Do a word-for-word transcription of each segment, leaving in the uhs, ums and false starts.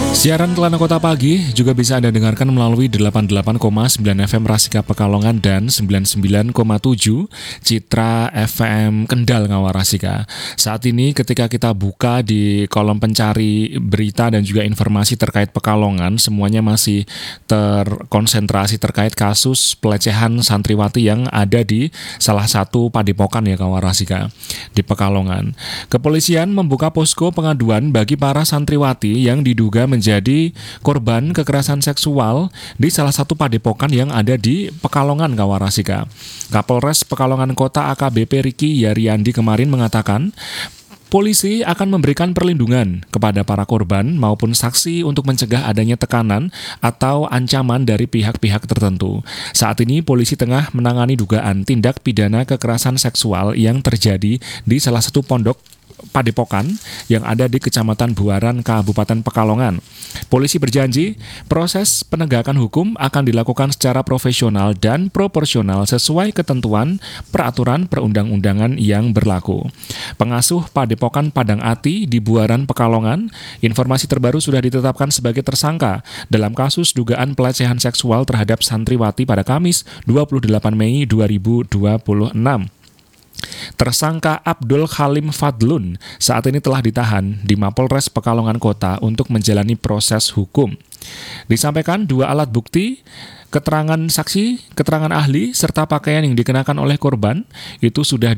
Siaran Kelana Kota Pagi juga bisa Anda dengarkan melalui delapan puluh delapan koma sembilan F M Rasika Pekalongan dan sembilan puluh sembilan koma tujuh Citra F M Kendal Ngawarasika. Saat ini ketika kita buka di kolom pencari berita dan juga informasi terkait Pekalongan, semuanya masih terkonsentrasi terkait kasus pelecehan santriwati yang ada di salah satu padepokan ya Ngawarasika di Pekalongan. Kepolisian membuka posko pengaduan bagi para santriwati yang diduga menjadi jadi korban kekerasan seksual di salah satu padepokan yang ada di Pekalongan, Ngawarasika. Kapolres Pekalongan Kota A K B P Riki Yaryandi kemarin mengatakan, polisi akan memberikan perlindungan kepada para korban maupun saksi untuk mencegah adanya tekanan atau ancaman dari pihak-pihak tertentu. Saat ini polisi tengah menangani dugaan tindak pidana kekerasan seksual yang terjadi di salah satu pondok padepokan yang ada di Kecamatan Buaran, Kabupaten Pekalongan. Polisi berjanji proses penegakan hukum akan dilakukan secara profesional dan proporsional sesuai ketentuan peraturan perundang-undangan yang berlaku. Pengasuh Padepokan Padang Ati di Buaran, Pekalongan, informasi terbaru sudah ditetapkan sebagai tersangka dalam kasus dugaan pelecehan seksual terhadap santriwati pada Kamis dua puluh delapan Mei dua ribu dua puluh enam. Tersangka Abdul Halim Fadlun saat ini telah ditahan di Mapolres Pekalongan Kota untuk menjalani proses hukum. Disampaikan dua alat bukti, keterangan saksi, keterangan ahli, serta pakaian yang dikenakan oleh korban itu sudah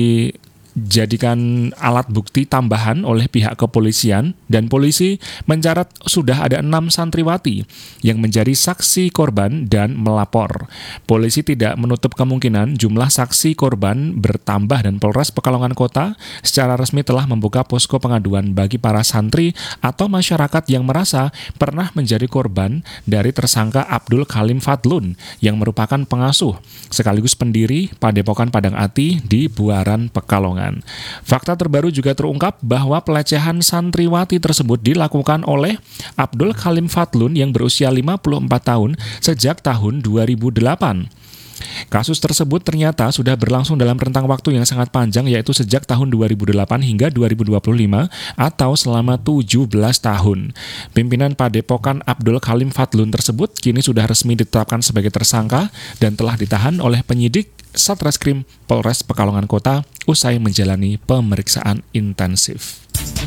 dijadikan alat bukti tambahan oleh pihak kepolisian, dan polisi mencatat sudah ada enam santriwati yang menjadi saksi korban dan melapor. Polisi tidak menutup kemungkinan jumlah saksi korban bertambah dan Polres Pekalongan Kota secara resmi telah membuka posko pengaduan bagi para santri atau masyarakat yang merasa pernah menjadi korban dari tersangka Abdul Halim Fadlun yang merupakan pengasuh sekaligus pendiri Padepokan Padang Ati di Buaran, Pekalongan. Fakta terbaru juga terungkap bahwa pelecehan santriwati tersebut dilakukan oleh Abdul Halim Fadlun yang berusia lima puluh empat tahun sejak tahun dua ribu delapan. Kasus tersebut ternyata sudah berlangsung dalam rentang waktu yang sangat panjang, yaitu sejak tahun dua ribu delapan hingga dua ribu dua puluh lima atau selama tujuh belas tahun. Pimpinan Padepokan Abdul Halim Fadlun tersebut kini sudah resmi ditetapkan sebagai tersangka dan telah ditahan oleh penyidik Satreskrim Polres Pekalongan Kota usai menjalani pemeriksaan intensif.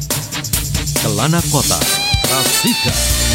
Kelana Kota, Rasika.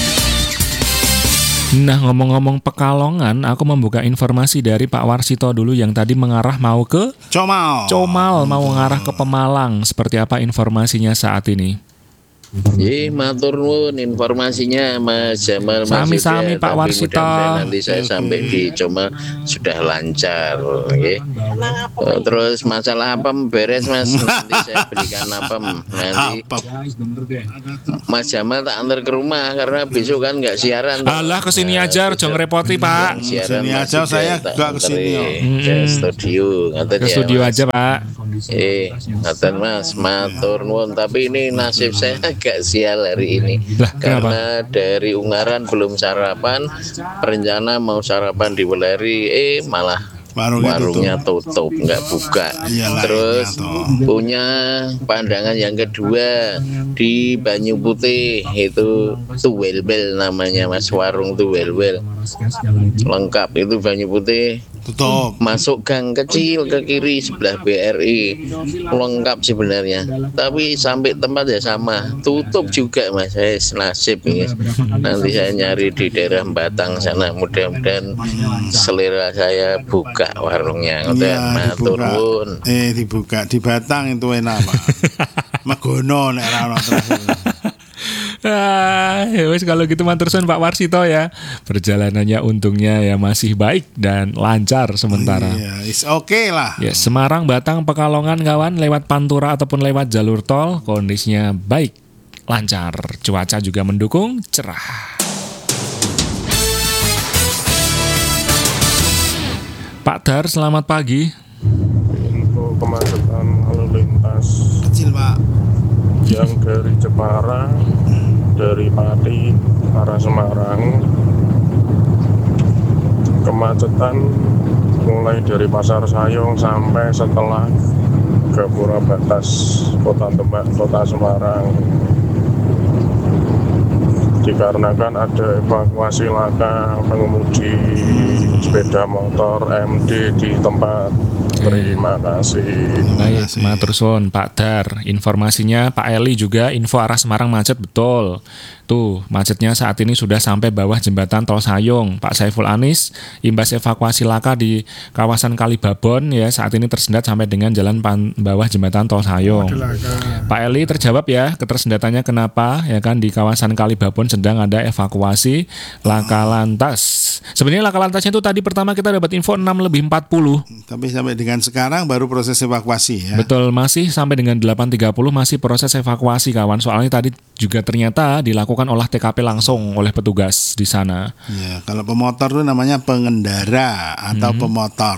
Nah, ngomong-ngomong Pekalongan, aku membuka informasi dari Pak Warsito dulu yang tadi mengarah mau ke Comal. Comal, mau mengarah ke Pemalang. Seperti apa informasinya saat ini? Ye, matur nuwun informasinya Mas Jamal. Sami-sami Pak Warsito. Nanti saya sampai di Comal sudah lancar, okay. Oh, terus masalah apem beres Mas, nanti saya berikan apem nanti. Mas Jamal tak antar ke rumah karena besok kan nggak siaran. Alah, kesini nah, aja, jangan repoti Pak. Siaran kesini aja saya nggak kesini. Ke studio, ke ya, studio mas. Aja Pak. Eh, ngaten Mas, matur nuwun. Tapi ini nasib saya agak sial hari ini lah, karena kenapa? Dari Ungaran belum sarapan, rencana mau sarapan di Weleri, eh malah warungnya, warungnya tutup, nggak buka. Iyalah, terus punya pandangan yang kedua di Banyu Putih itu Tuwelbel namanya Mas, warung Tuwelbel lengkap itu Banyu Putih. Tutup. Masuk gang kecil ke kiri sebelah B R I lengkap sebenarnya, tapi sampai tempat ya sama tutup juga Mas. Saya nasib ini. Nanti saya nyari di daerah Batang sana, mudah-mudahan selera saya buka warungnya. Ya, matur nuwun. Eh dibuka di Batang itu enak Pak. Megono nek ora ono terakhir. Ah, ya wes kalau gitu mantursun Pak Warsito ya. Perjalanannya untungnya ya masih baik dan lancar sementara. Iya, is oke okay lah. Ya, Semarang, Batang, Pekalongan kawan lewat Pantura ataupun lewat jalur tol kondisinya baik, lancar. Cuaca juga mendukung, cerah. Pak Dar, selamat pagi. Info kemacetan lalu lintas kecil Pak yang dari Jepara, dari Pati, arah Semarang. Kemacetan mulai dari Pasar Sayong sampai setelah Gapura Batas Kota Demak, Kota Semarang. dikarenakan ada evakuasi laka pengemudi sepeda motor M D di tempat. Terima kasih. Baik, matur suwun Pak Dar. Informasinya Pak Eli juga info arah Semarang macet betul. Tuh, macetnya saat ini sudah sampai bawah jembatan Tol Sayung. Pak Saiful Anis, imbas evakuasi laka di kawasan Kalibabon ya, saat ini tersendat sampai dengan jalan pan- bawah jembatan Tol Sayung. Pak Eli terjawab ya, ketersendatannya kenapa ya kan di kawasan Kalibabon sedang ada evakuasi laka lantas. Sebenarnya laka lantasnya itu tadi pertama kita dapat info enam lebih empat puluh. Tapi sampai dengan sekarang baru proses evakuasi ya. Betul, masih sampai dengan delapan tiga puluh masih proses evakuasi kawan. Soalnya tadi juga ternyata dilakukan olah T K P langsung oleh petugas di sana. Ya, kalau pemotor itu namanya pengendara atau hmm. pemotor.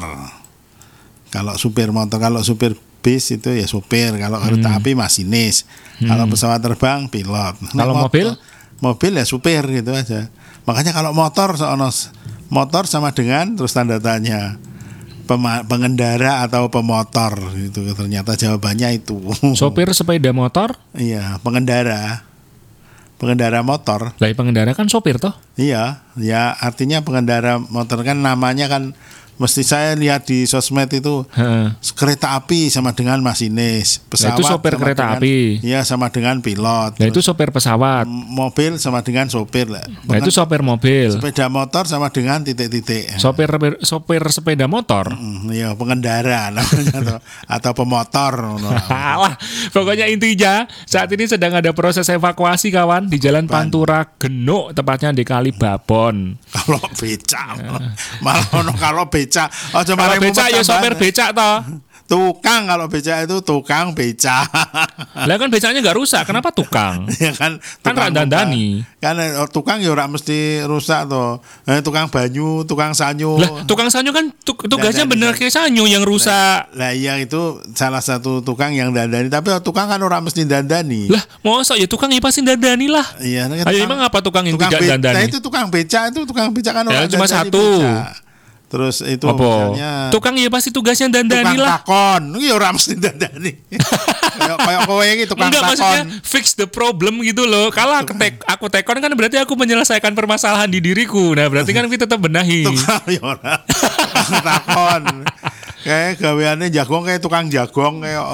Kalau supir motor, kalau supir bis itu ya supir, kalau kereta hmm. api masinis, hmm. kalau pesawat terbang pilot. Nah, kalau mobil? Mobil ya supir gitu aja. Makanya kalau motor soalnya motor sama dengan terus tanda tanya Pema- pengendara atau pemotor itu ternyata jawabannya itu. Sopir sepeda motor? Iya, pengendara. Pengendara motor. Lah pengendara kan sopir toh? Iya, ya artinya pengendara motor kan namanya kan mesti saya lihat di sosmed itu He. kereta api sama dengan masinis, pesawat nah, itu sopir kereta dengan, api. Iya sama dengan pilot. Nah itu sopir pesawat. Mobil sama dengan sopir lah. Nah itu sopir mobil. Sepeda motor sama dengan titik-titik. Sopir sopir sepeda motor. Iya mm, pengendara namanya atau, atau pemotor. Alah, pokoknya intinya saat ini sedang ada proses evakuasi kawan di Jalan Pantura Genuk, tepatnya di Kalibabon. Kalau becak, malah ono kalau becak. Oh, kalau becak ya sopir becak toh. Tukang kalau becak itu tukang becak. Lah kan becaknya nggak rusak, kenapa tukang? Ya kan kan rak dandani. Kan tukang ya ora mesti rusak toh. Eh, tukang banyu, tukang sanyo. Lah tukang sanyo kan tuk, tugasnya bener kayak sanyo yang rusak. Lah iya itu salah satu tukang yang dandani, tapi tukang kan ora mesti dandani. Lah mosok ya tukang ya pasti dandani lah. Iya, kan ayo emang apa tukang yang tukang tidak be- dandani? Nah, itu tukang becak itu tukang becak kan ya, orang cuma satu. Becak. Terus itu apa? Misalnya tukang ya pasti tugasnya dandani lah. Tukang takon, ya ora mesti dandani. Kayak kayak kowe iki tukang enggak, takon. Maksudnya fix the problem gitu loh. Kalau aku tek, aku tekon kan berarti aku menyelesaikan permasalahan di diriku. Nah, berarti kan kita tetap benahi. Tukang ya ora. Tukang takon. Kayak gaweane jagong kayak tukang jagong kayak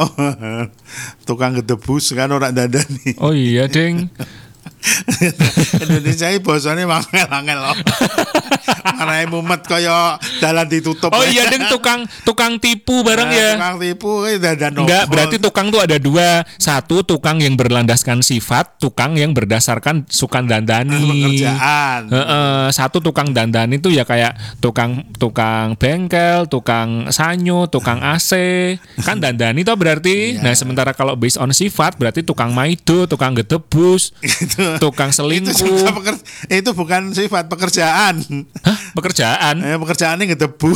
tukang gedebus kan ora dandani. Oh iya, Ding. Indonesia ini bosone mangel-angel loh. Marahe mumet kaya dalan ditutup. Oh iya deng tukang tukang tipu bareng nah, ya. Tukang tipu dadan. Enggak, berarti tukang tuh ada dua. Satu tukang yang berlandaskan sifat, tukang yang berdasarkan sukan dandani. Pekerjaan. Heeh, satu tukang dandani itu ya kayak tukang tukang bengkel, tukang sanyo, tukang A C. Kan dandani toh berarti. Nah, sementara kalau based on sifat berarti tukang maido, tukang gedebus. Tukang selingkuh. Itu, peker- itu bukan sifat pekerjaan. Hah? Pekerjaan? Eh, pekerjaannya ngedebu.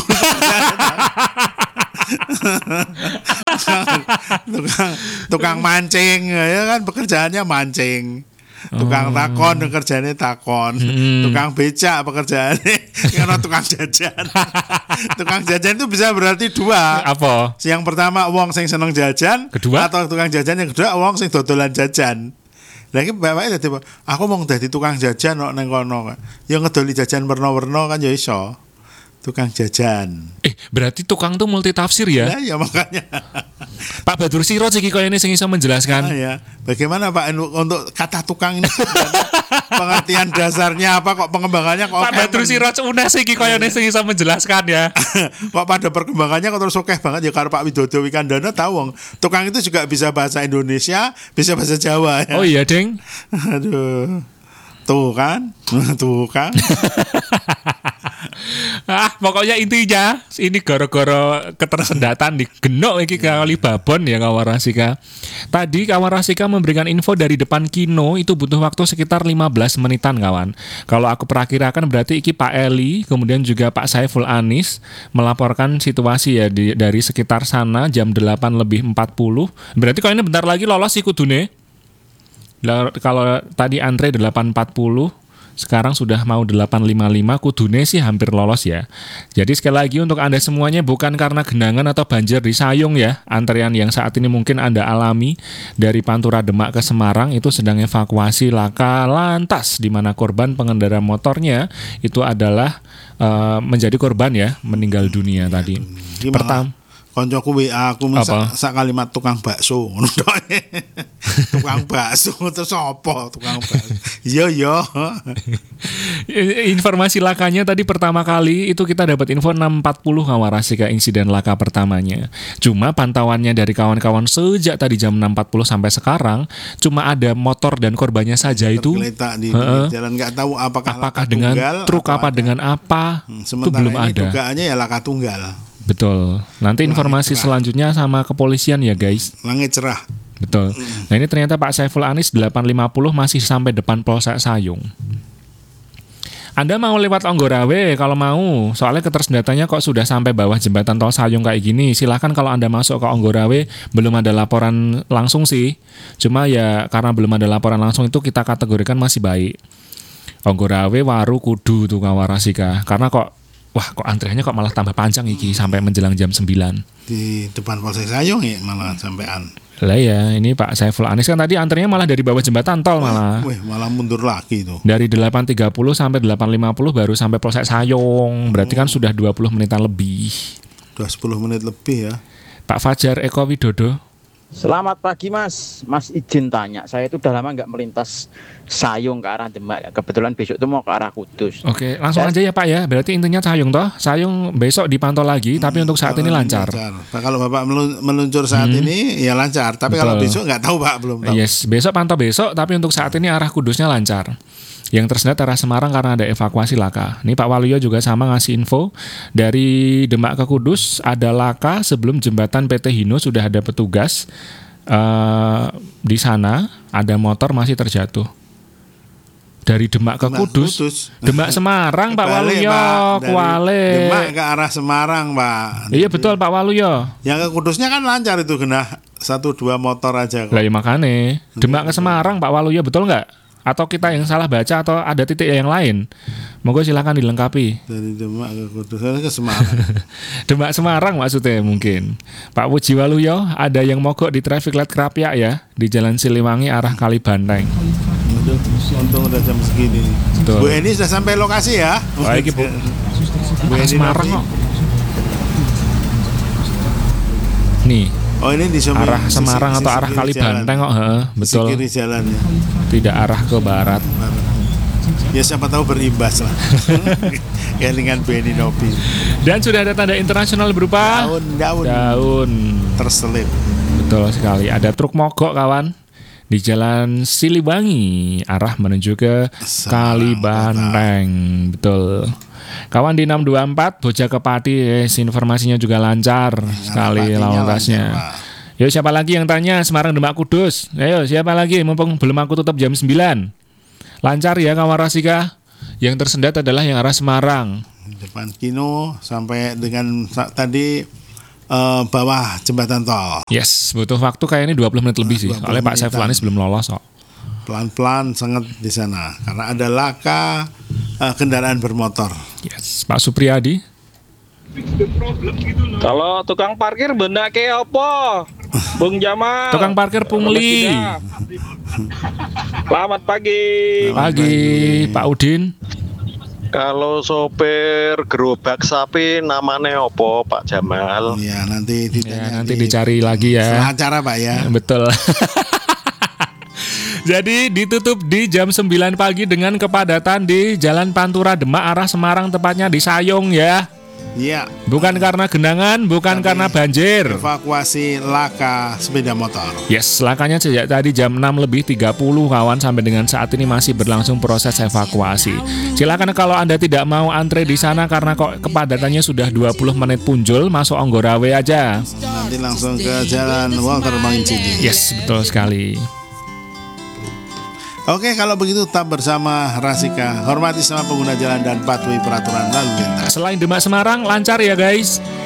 tukang, tukang mancing ya kan pekerjaannya mancing. Tukang oh. takon pekerjaannya takon. Hmm. Tukang becak pekerjaannya karena tukang jajan. Tukang jajan itu bisa berarti dua. Apa? Yang pertama wong sing seneng jajan, kedua atau tukang jajan, yang kedua wong sing dodolan jajan. Lagi bapaknya dadi aku mau dadi tukang jajan kok nang kono. Ya ngedoli jajan werna-werna kan ya iso. Tukang jajan. Eh, berarti tukang tuh multi tafsir ya? Nah, ya makanya. Pak Badur Sirot sih kok ini sing iso menjelaskan. Nah, ya. Bagaimana Pak untuk kata tukang ini? Pengertian dasarnya apa kok pengembangannya kok Pak Badur Sirot unas iki koyo ne sing iso menjelaskan ya. Kok pada perkembangannya kok terus akeh banget ya karo Pak Widodo Wikandana tahu wong. Tukang itu juga bisa bahasa Indonesia, bisa bahasa Jawa ya. Oh iya, Ding. Aduh. Tuh kan? Tuh kan? Ah, pokoknya intinya ini gara-gara ketersendatan di Genuk iki Kalibabon ya Kawarasika. Tadi Kawarasika memberikan info dari depan kino itu butuh waktu sekitar lima belas menitan kawan. Kalau aku perakirakan berarti iki Pak Eli kemudian juga Pak Saiful Anis melaporkan situasi ya di, dari sekitar sana jam delapan lebih empat puluh. Berarti kalau ini bentar lagi lolos sih kudune. Kalau tadi antre delapan empat puluh sekarang sudah mau delapan lima lima, kudune sih hampir lolos ya. Jadi sekali lagi untuk Anda semuanya, bukan karena genangan atau banjir di Sayung ya. Antrian yang saat ini mungkin Anda alami dari Pantura Demak ke Semarang itu sedang evakuasi laka lantas, di mana korban pengendara motornya itu adalah uh, menjadi korban ya, meninggal dunia tadi. Pertama, koncoku W A aku sak sak kalimat tukang bakso ngono tok. Tukang bakso terus apa tukang bakso. Iya iya. Informasi lakanya tadi pertama kali itu kita dapat info enam empat puluh Kawarasika insiden laka pertamanya. Cuma pantauannya dari kawan-kawan sejak tadi jam enam empat puluh sampai sekarang cuma ada motor dan korbannya saja itu. Tergeletak di uh, jalan, nggak tahu apakah, apakah laka dengan tunggal, truk apa ada. dengan apa. Hmm, itu belum ini ada. dugaannya ya laka tunggal. Betul. Nanti informasi selanjutnya sama kepolisian ya guys. Langit cerah. Betul. Nah ini ternyata Pak Saiful Anis delapan lima puluh masih sampai depan Polsek Sayung. Anda mau lewat Onggurawe kalau mau, soalnya ketersendatannya kok sudah sampai bawah jembatan tol Sayung kayak gini. Silahkan kalau Anda masuk ke Onggurawe, belum ada laporan langsung sih. Cuma ya karena belum ada laporan langsung itu kita kategorikan masih baik. Onggurawe, Waru, Kudu tuh Kawarasika. Karena kok wah kok antriannya kok malah tambah panjang iki sampai menjelang jam sembilan. Di depan Polsek Sayung ya malah sampean. Lah ya, ini Pak Saiful Anis kan tadi antriannya malah dari bawah jembatan tol malah. Wih, malah mundur lagi tuh. Dari delapan tiga puluh sampai delapan lima puluh baru sampai Polsek Sayung. Berarti kan sudah dua puluh menitan lebih. Sudah sepuluh menit lebih ya. Pak Fajar Eko Widodo. Selamat pagi Mas, Mas izin tanya, saya itu udah lama nggak melintas Sayung ke arah Demak, kebetulan besok itu mau ke arah Kudus. Oke, langsung Dan, aja ya Pak ya, berarti intinya Sayung toh, Sayung besok dipantau lagi, hmm, tapi untuk saat ini lancar. lancar. Nah, kalau Bapak meluncur saat hmm. ini ya lancar, tapi Betul. Kalau besok nggak tahu Pak, belum tahu. Yes, besok pantau besok, tapi untuk saat ini arah Kudusnya lancar. Yang tersendat arah Semarang karena ada evakuasi laka. Ini Pak Waluyo juga sama ngasih info dari Demak ke Kudus ada laka sebelum jembatan P T Hino sudah ada petugas uh, di sana ada motor masih terjatuh. Dari Demak ke Demak Kudus, Kudus. Demak Semarang Pak Balik, Waluyo, Pak. Kuale. Demak ke arah Semarang Pak. Iya betul Pak Waluyo. Yang ke Kudusnya kan lancar itu kena satu dua motor aja kok. Lah ya makane Demak ke Semarang Pak Waluyo betul nggak? Atau kita yang salah baca atau ada titik yang lain? Monggo silakan dilengkapi. Dari Demak ke Kudus ke Semarang. Demak Semarang maksudnya mungkin. Pak Puji Waluyo, ada yang mogok di traffic light Krapyak ya di Jalan Siliwangi arah Kalibanteng. Aduh, untung udah jam segini. Betul. Bu Eni sudah sampai lokasi ya? Baik Bu. Bu Eni Semarang kok. Nih. Oh ini di Sumi, arah Semarang sisi, atau sisi arah Kalibanteng kok, heeh, betul. Kiri jalannya. Tidak arah ke barat. Ya siapa tahu berimbas lah. Kayak dengan Benny Nobi. Dan sudah ada tanda internasional berupa daun-daun daun terselip. Betul sekali. Ada truk mogok kawan di Jalan Siliwangi arah menuju ke Kalibanteng. Betul. Kawan di enam dua empat Bojak Kepati, yes, informasinya juga lancar ya, sekali lalu lintasnya. Yuk siapa lagi yang tanya Semarang Demak Kudus? Ayo siapa lagi mumpung belum aku tutup jam sembilan. Lancar ya Kawarasika. Yang tersendat adalah yang arah Semarang. Depan Kino sampai dengan tadi uh, bawah jembatan tol. Yes, butuh waktu kayaknya dua puluh menit lebih sih. Soalnya Pak Saiful Anis belum lolos kok. Pelan-pelan sangat di sana karena ada laka uh, kendaraan bermotor. Yes, Pak Supriyadi. Kalau tukang parkir benda kayak apa? Bung Jamal. Tukang parkir pungli. Selamat pagi. Pagi, Pak Udin. Kalau sopir gerobak sapi namanya opo Pak Jamal? Ya nanti ya, nanti di, dicari lagi ya. Setelah acara Pak ya. Betul. Jadi ditutup di jam sembilan pagi dengan kepadatan di Jalan Pantura Demak arah Semarang, tepatnya di Sayung ya. Iya. Bukan karena genangan, bukan Tapi karena banjir. Evakuasi laka sepeda motor. Yes, lakanya sejak tadi jam enam lebih tiga puluh kawan sampai dengan saat ini masih berlangsung proses evakuasi. Silakan kalau Anda tidak mau antre di sana karena kok kepadatannya sudah dua puluh menit punjul, masuk Onggurawe aja. Nanti langsung ke Jalan Walter Mangincidi. Yes, betul sekali. Oke, kalau begitu tetap bersama Rasika. Hormati sama pengguna jalan dan patuhi peraturan lalu lintas. Selain Demak Semarang, lancar ya guys.